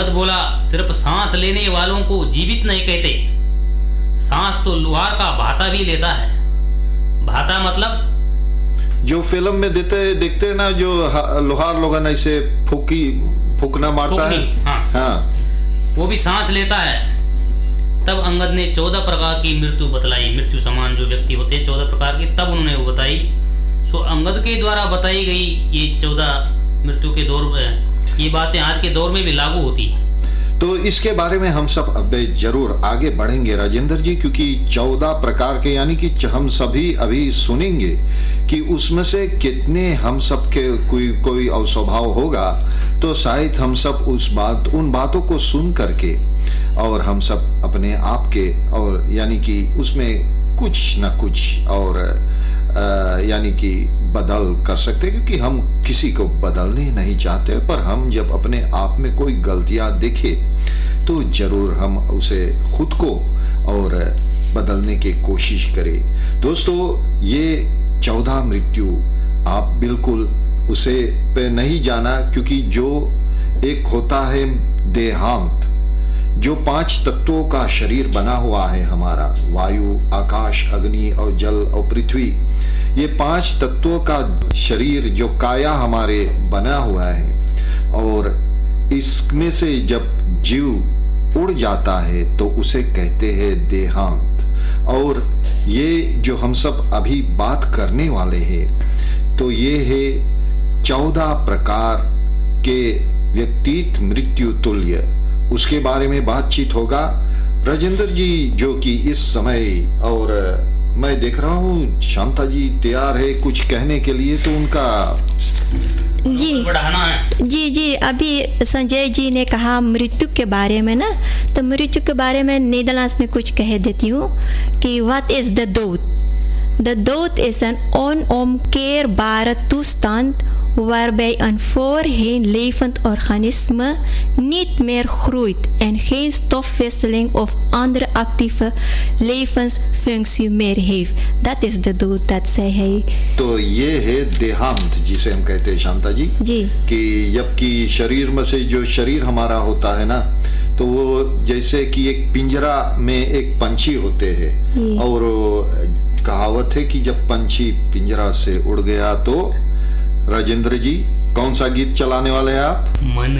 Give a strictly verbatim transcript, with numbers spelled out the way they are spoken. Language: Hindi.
अंगद बोला, सिर्फ सांस लेने वालों को जीवित नहीं कहते, सांस तो लोहार का भाता भी लेता है। भाता मतलब जो फिल्म में देते देखते हैं ना, जो लोहार लोग ऐसे फूकी फूकना मारता है, हाँ, हाँ, वो भी सांस लेता है। तब अंगद ने चौदह प्रकार की मृत्यु बतलाई, मृत्यु समान जो व्यक्ति होते हैं चौदह प्रकार की, तब उन्होंने वो बताई। सो अंगद के द्वारा बताई गई ये चौदह मृत्यु के दौर में ये बातें आज के दौर में भी लागू होती है। तो इसके बारे में हम सब अब जरूर आगे बढ़ेंगे राजेंद्र जी, क्योंकि चौदह प्रकार के यानी कि हम सभी अभी सुनेंगे कि उसमें से कितने हम सब के कोई कोई अवस्वभाव होगा। तो शायद हम सब उस बात उन बातों को सुन करके और हम सब अपने आप के और यानी कि उसमें कुछ ना कुछ और आ, यानी कि बदल कर सकते, क्योंकि हम किसी को बदलने नहीं चाहते, पर हम जब अपने आप में कोई गलतियां देखें तो जरूर हम उसे खुद को और बदलने की कोशिश करें। दोस्तों, ये चौदह मृत्यु आप बिल्कुल उसे पे नहीं जाना, क्योंकि जो एक होता है देहांत, जो पांच तत्वों का शरीर बना हुआ है हमारा, वायु, आकाश, अग्नि और जल और पृथ्वी, ये पांच तत्वों का शरीर जो काया हमारे बना हुआ है, और इसमें से जब जीव उड़ जाता है तो उसे कहते हैं देहांत। और ये जो हम सब अभी बात करने वाले हैं तो ये है चौदह प्रकार के व्यक्तित्व मृत्यु तुल्य, उसके बारे में बातचीत होगा। राजेंद्र जी जो कि इस समय, और मैं देख रहा हूँ शांता जी तैयार है कुछ कहने के लिए, तो उनका जी बढ़ाना है। जी जी अभी संजय जी ने कहा मृत्यु के बारे में ना, तो मृत्यु के बारे में नीदरलैंड्स में कुछ कह देती हूँ कि what is the dood? The dood is an onomkeerbare toestand waarbij een voorheen levend organisme niet meer groeit en geen stofwisseling of andere actieve levensfunctie meer heeft. Dat is de dood, dat zei hij. तो ये है देहांत जिसे हम कहते हैं शांता जी, जी कि जबकि शरीर में से जो शरीर हमारा होता है ना, तो वो जैसे कि एक पिंजरा में एक पंछी होते हैं, और कहावत है कि जब पंछी पिंजरा से उड़ गया तो राजेंद्र जी कौन सा गीत चलाने वाले हैं आप? मन